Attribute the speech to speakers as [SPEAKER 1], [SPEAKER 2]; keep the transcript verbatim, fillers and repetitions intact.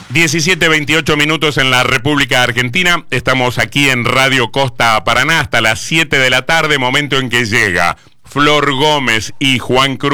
[SPEAKER 1] diecisiete veintiocho minutos en la República Argentina. Estamos aquí en Radio Costa Paraná hasta las siete de la tarde, momento en que llega Flor Gómez y Juan Cruz